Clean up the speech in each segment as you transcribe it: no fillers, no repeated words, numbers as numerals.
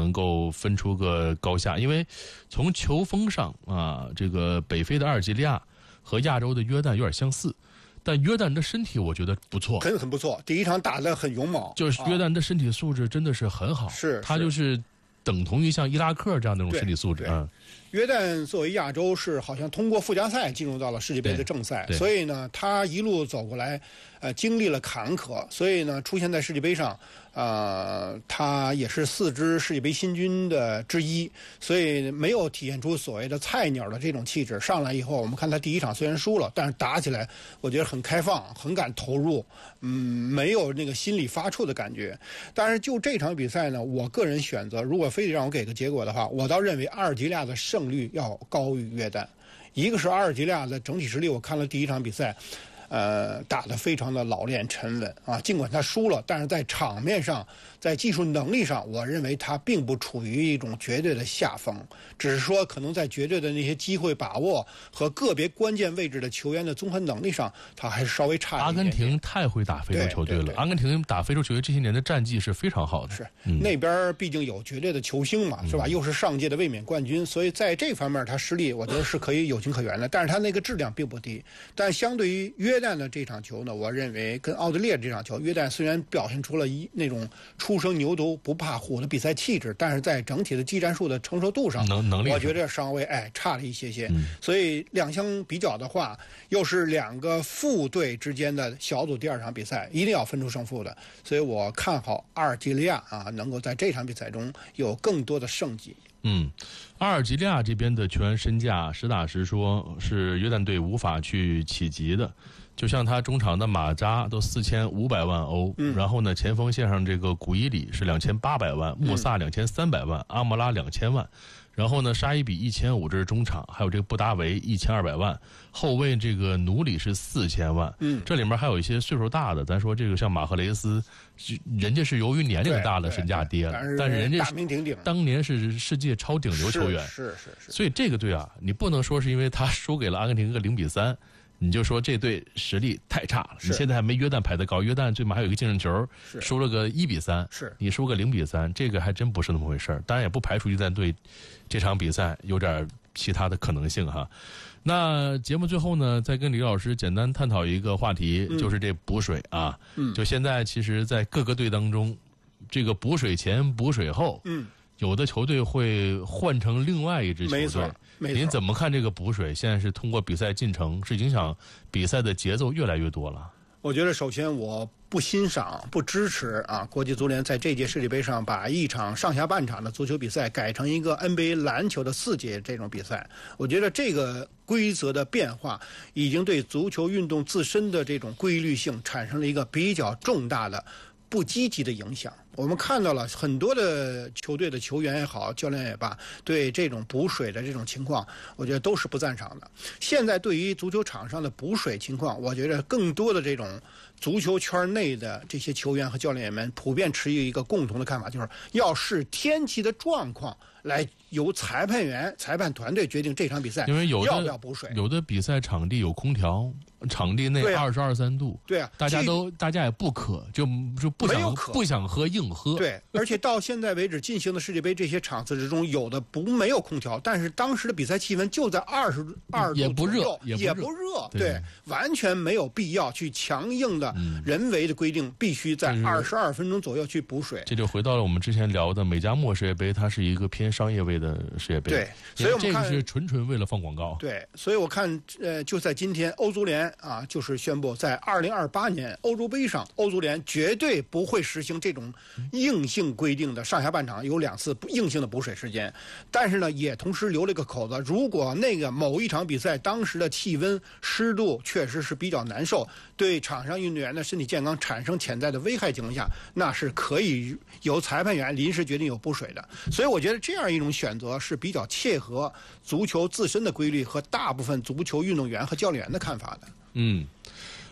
能够分出个高下。因为从球风上啊，这个北非的阿尔及利亚和亚洲的约旦有点相似，但约旦的身体我觉得不错， 很不错。第一场打得很勇猛， 就是约旦的身体素质真的是很好，他就是等同于像伊拉克这样的那种身体素质啊。 约旦作为亚洲是好像通过附加赛进入到了世界杯的正赛，所以呢，他一路走过来，经历了坎坷，所以呢，出现在世界杯上，他也是4支世界杯新军的之一，所以没有体现出所谓的菜鸟的这种气质。上来以后，我们看他第一场虽然输了，但是打起来我觉得很开放，很敢投入，没有那个心理发怵的感觉。但是就这场比赛呢，我个人选择，如果非得让我给个结果的话，我倒认为阿尔及利亚的胜率要高于约旦。一个是阿尔及利亚的整体实力，我看了第一场比赛，打得非常的老练沉稳啊。尽管他输了，但是在场面上，在技术能力上，我认为他并不处于一种绝对的下风，只是说可能在绝对的那些机会把握和个别关键位置的球员的综合能力上，他还是稍微差一点。 阿根廷太会打非洲球队了，阿根廷打非洲球队这些年的战绩是非常好的。 是，那边毕竟有绝对的球星嘛，是吧？又是上届的卫冕冠军，所以在这方面他实力我觉得是可以有情可原的。但是他那个质量并不低，但相对于约旦的这场球呢，我认为跟奥地利这场球，约旦虽然表现出了那种初生牛犊不怕虎的比赛气质，但是在整体的技战术的成熟度上， 能力我觉得稍微差了一些。所以两相比较的话，又是2个副队之间的小组第2场比赛，一定要分出胜负的。所以我看好阿尔及利亚能够在这场比赛中有更多的胜绩。 阿尔及利亚这边的球员身价实打实说是约旦队无法去企及的。就像他中场的马扎都4500万欧，然后呢，前锋线上这个古伊里是2800万，穆萨2300万，阿莫拉2000万，然后呢，沙伊比1500，这是中场，还有这个布达维1200万，后卫这个努里是4000万，这里面还有一些岁数大的，咱说这个像马赫雷斯，人家是由于年龄大的身价跌了，但是人家当年是世界超顶流球员， 是， 所以这个队啊，你不能说是因为他输给了阿根廷个0-3。你就说这队实力太差了，你现在还没约旦排得高，约旦最起码还有一个净胜球，输了个1-3，你输个0-3，这个还真不是那么回事儿。当然也不排除约旦队这场比赛有点其他的可能性哈。那节目最后呢，再跟李老师简单探讨一个话题，就是这补水啊。就现在其实，在各个队当中，这个补水前、补水后，有的球队会换成另外一支球队。 没错。 您怎么看这个补水？现在是通过比赛进程，是影响比赛的节奏越来越多了。 我觉得首先我不欣赏、不支持国际足联在这届世界杯上把一场上下半场的足球比赛改成一个 NBA 篮球的4节这种比赛。我觉得这个规则的变化已经对足球运动自身的这种规律性产生了一个比较重大的不积极的影响。我们看到了很多的球队的球员也好，教练也罢，对这种补水的这种情况，我觉得都是不赞赏的。现在对于足球场上的补水情况，我觉得更多的这种足球圈内的这些球员和教练员们普遍持一个共同的看法，就是要视天气的状况来由裁判员、裁判团队决定这场比赛要不要补水。 有的比赛场地有空调，场地内22、23度， 对啊， 大家也不渴，就不想喝硬喝。 对，而且到现在为止进行的世界杯这些场次之中，有的没有空调，但是当时的比赛气温就在22度， 也不热， 对，完全没有必要去强硬的人为的规定，必须在22分钟左右去补水。 这就回到了我们之前聊的美加墨世界杯，它是一个偏商业味的世界杯。 对，所以我们看这个是纯为了放广告。 对，所以我看就在今天，欧足联就是宣布在2028年欧洲杯上，欧足联绝对不会实行这种硬性规定的上下半场有2次硬性的补水时间。但是呢，也同时留了一个口子，如果那个某一场比赛当时的气温湿度确实是比较难受，对场上运动员的身体健康产生潜在的危害情况下，那是可以由裁判员临时决定有补水的。所以我觉得这样一种选择是比较切合足球自身的规律和大部分足球运动员和教练员的看法的。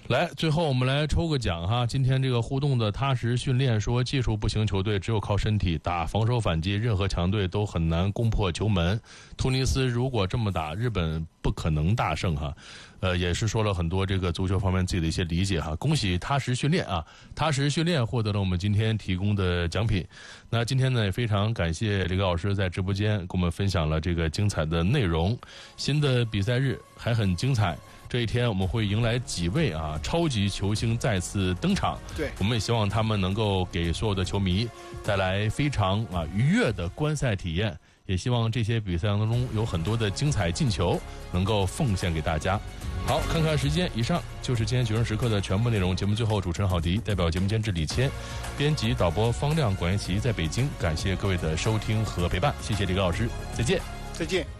来，最后我们来抽个奖哈！今天这个互动的踏实训练说，技术不行，球队只有靠身体打防守反击，任何强队都很难攻破球门。突尼斯如果这么打，日本不可能大胜哈。也是说了很多这个足球方面自己的一些理解哈。恭喜踏实训练啊！踏实训练获得了我们今天提供的奖品。那今天呢，也非常感谢李高老师在直播间跟我们分享了这个精彩的内容。新的比赛日还很精彩。这一天我们会迎来几位超级球星再次登场， 对， 我们也希望他们能够给所有的球迷带来非常愉悦的观赛体验，也希望这些比赛当中有很多的精彩进球能够奉献给大家。好，看看时间，以上就是今天90时刻的全部内容。节目最后，主持人郝迪代表节目监制李谦，编辑导播方亮、管彦琪在北京，感谢各位的收听和陪伴，谢谢李高老师，再见。 再见。